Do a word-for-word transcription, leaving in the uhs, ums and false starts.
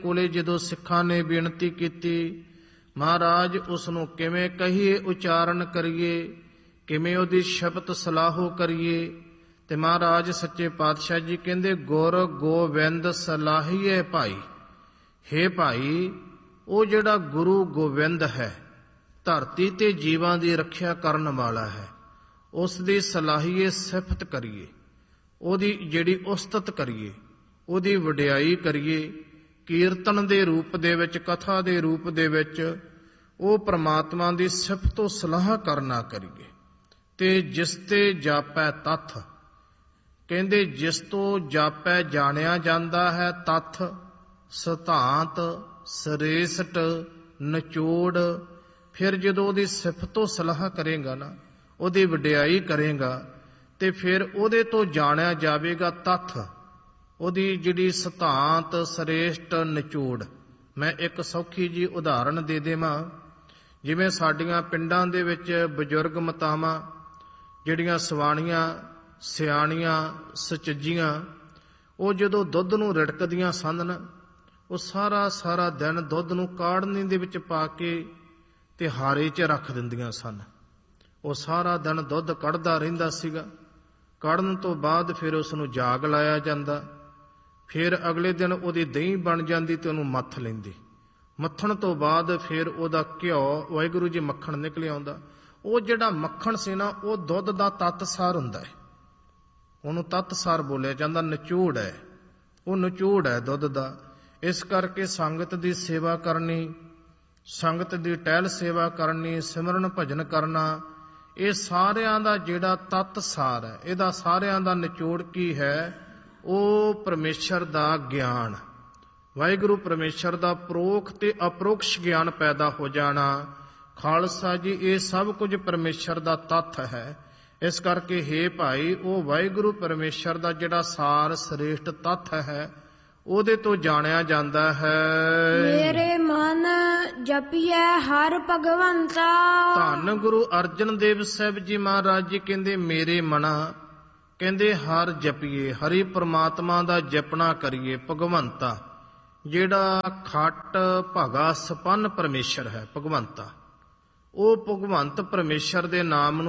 ਕੋਲੇ ਜਦੋਂ ਸਿੱਖਾਂ ਨੇ ਬੇਨਤੀ ਕੀਤੀ, ਮਹਾਰਾਜ ਉਸ ਨੂੰ ਕਿਵੇਂ ਕਹੀਏ, ਉਚਾਰਨ ਕਰੀਏ, ਕਿਵੇਂ ਉਹਦੀ ਸ਼ਬਦ ਸਲਾਹੋ ਕਰੀਏ। ਤੇ ਮਹਾਰਾਜ ਸੱਚੇ ਪਾਤਸ਼ਾਹ ਜੀ ਕਹਿੰਦੇ, ਗੁਰ ਗੋਬਿੰਦ ਸਲਾਹੀਏ ਭਾਈ। ਹੇ ਭਾਈ, ਉਹ ਜਿਹੜਾ ਗੁਰੂ ਗੋਬਿੰਦ ਹੈ, ਧਰਤੀ ਤੇ ਜੀਵਾਂ ਦੀ ਰੱਖਿਆ ਕਰਨ ਵਾਲਾ ਹੈ, ਉਸ ਦੀ ਸਲਾਹੀਏ ਸਿਫਤ ਕਰੀਏ, ਉਹਦੀ ਜਿਹੜੀ ਉਸਤਤ ਕਰੀਏ, ਉਹਦੀ ਵਡਿਆਈ ਕਰੀਏ। ਕੀਰਤਨ ਦੇ ਰੂਪ ਦੇ ਵਿੱਚ, ਕਥਾ ਦੇ ਰੂਪ ਦੇ ਵਿੱਚ ਉਹ ਪ੍ਰਮਾਤਮਾ ਦੀ ਸਿਫਤੋ ਸਲਾਹ ਕਰਨਾ ਕਰੀਏ। ਤੇ ਜਿਸ ਤੇ ਜਾਪੈ ਤੱਥ, ਕਹਿੰਦੇ ਜਿਸ ਤੋਂ ਜਾਪੈ ਜਾਣਿਆ ਜਾਂਦਾ ਹੈ ਤੱਥ, ਸਿਧਾਂਤ, ਸ੍ਰੇਸ਼ਟ, ਨਿਚੋੜ। ਫਿਰ ਜਦੋਂ ਉਹਦੀ ਸਿਫਤੋ ਸਲਾਹ ਕਰੇਗਾ ਨਾ, ਉਹਦੀ ਵਡਿਆਈ ਕਰੇਗਾ, ਤੇ ਫਿਰ ਉਹਦੇ ਤੋਂ ਜਾਣਿਆ ਜਾਵੇਗਾ ਤੱਥ, ਉਹਦੀ ਜਿਹੜੀ ਸਿਧਾਂਤ, ਸ੍ਰੇਸ਼ਟ, ਨਿਚੋੜ। ਮੈਂ ਇੱਕ ਸੌਖੀ ਜੀ ਉਦਾਹਰਣ ਦੇ ਦੇਵਾਂ। ਜਿਵੇਂ ਸਾਡੀਆਂ ਪਿੰਡਾਂ ਦੇ ਵਿੱਚ ਬਜ਼ੁਰਗ ਮਾਤਾਵਾਂ, ਜਿਹੜੀਆਂ ਸਵਾਣੀਆਂ, ਸਿਆਣੀਆਂ, ਸੁਚੱਜੀਆਂ, ਉਹ ਜਦੋਂ ਦੁੱਧ ਨੂੰ ਰਿੜਕਦੀਆਂ ਸਨ ਨਾ, ਉਹ ਸਾਰਾ ਸਾਰਾ ਦਿਨ ਦੁੱਧ ਨੂੰ ਕਾੜ੍ਹਨੀ ਦੇ ਵਿੱਚ ਪਾ ਕੇ ਤੇ ਹਾਰੇ 'ਚ ਰੱਖ ਦਿੰਦੀਆਂ ਸਨ। ਉਹ ਸਾਰਾ ਦਿਨ ਦੁੱਧ ਕੱਢਦਾ ਰਹਿੰਦਾ ਸੀਗਾ। ਕੱਢਣ ਤੋਂ ਬਾਅਦ ਫਿਰ ਉਸ ਨੂੰ ਜਾਗ ਲਾਇਆ ਜਾਂਦਾ। ਫਿਰ ਅਗਲੇ ਦਿਨ ਉਹਦੀ ਦਹੀਂ ਬਣ ਜਾਂਦੀ ਤੇ ਉਹਨੂੰ ਮੱਥ ਲੈਂਦੀ। ਮੱਥਣ ਤੋਂ ਬਾਅਦ ਫਿਰ ਉਹਦਾ ਘਿਓ, ਵਾਹਿਗੁਰੂ ਜੀ, ਮੱਖਣ ਨਿਕਲ ਆਉਂਦਾ। ਉਹ ਜਿਹੜਾ ਮੱਖਣ ਸੀ ਨਾ, ਉਹ ਦੁੱਧ ਦਾ ਤੱਤਸਾਰ ਹੁੰਦਾ ਹੈ, ਉਹਨੂੰ ਤੱਤਸਾਰ ਬੋਲਿਆ ਜਾਂਦਾ, ਨਿਚੋੜ ਹੈ, ਉਹ ਨਿਚੋੜ ਹੈ ਦੁੱਧ ਦਾ। ਇਸ ਕਰਕੇ ਸੰਗਤ ਦੀ ਸੇਵਾ ਕਰਨੀ, ਸੰਗਤ ਦੀ ਟਹਿਲ ਸੇਵਾ ਕਰਨੀ, ਸਿਮਰਨ ਭਜਨ ਕਰਨਾ, ਇਹ ਸਾਰਿਆਂ ਦਾ ਜਿਹੜਾ ਤੱਤਸਾਰ ਹੈ, ਇਹਦਾ ਸਾਰਿਆਂ ਦਾ ਨਿਚੋੜ ਕੀ ਹੈ? ਉਹ ਪਰਮੇਸ਼ਰ ਦਾ ਗਿਆਨ, ਵਾਹਿਗੁਰੂ ਪਰਮੇਸ਼ਰ ਦਾ ਪ੍ਰੋਖ ਤੇ ਅਪਰੋਕਸ਼ ਗਿਆਨ ਪੈਦਾ ਹੋ ਜਾਣਾ। ਖਾਲਸਾ ਜੀ, ਇਹ ਸਭ ਕੁਝ ਪਰਮੇਸ਼ਰ ਦਾ ਤੱਥ ਹੈ। ਇਸ ਕਰਕੇ ਹੇ ਭਾਈ, ਉਹ ਵਾਹਿਗੁਰੂ ਪਰਮੇਸ਼ਰ ਦਾ ਜਿਹੜਾ ਸਾਰ ਸ੍ਰੇਸ਼ਟ ਤੱਥ ਹੈ, ਉਹਦੇ ਤੋਂ ਜਾਣਿਆ ਜਾਂਦਾ ਹੈ। ਮੇਰੇ ਮਨ ਜਪੀਐ ਹਰ ਭਗਵੰਤਾ। ਧੰਨ ਗੁਰੂ ਅਰਜਨ ਦੇਵ ਸਾਹਿਬ ਜੀ ਮਹਾਰਾਜ ਜੀ ਕਹਿੰਦੇ, ਮੇਰੇ ਮਨਾ, ਕਹਿੰਦੇ ਹਰ ਜਪੀਏ, ਹਰੀ ਪ੍ਰਮਾਤਮਾ ਦਾ ਜਪਣਾ ਕਰੀਏ। ਭਗਵੰਤਾ, ਜਿਹੜਾ ਖੱਟ ਭਗਾ ਸੰਪੰਨ ਪਰਮੇਸ਼ਰ ਹੈ, ਭਗਵੰਤਾ, ਉਹ ਭਗਵੰਤ ਪਰਮੇਸ਼ਰ ਦੇ ਨਾਮ ਨੂੰ